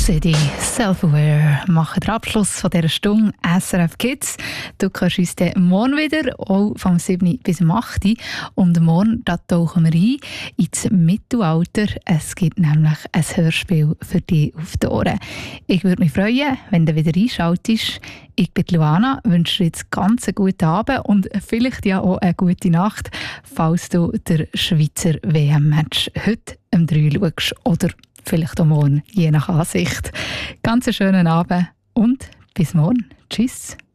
City, Self-Aware machen den Abschluss von dieser Stunde SRF Kids. Du kannst uns dann morgen wieder, auch vom 7. bis 8. Und morgen da tauchen wir ein ins Mittelalter. Es gibt nämlich ein Hörspiel für dich auf die Ohren. Ich würde mich freuen, wenn du wieder einschaltest. Ich bin Luana, wünsche dir jetzt ganz einen guten Abend und vielleicht ja auch eine gute Nacht, falls du der Schweizer WM-Match heute um 3 schaust oder vielleicht auch morgen, je nach Ansicht. Ganz einen schönen Abend und bis morgen. Tschüss.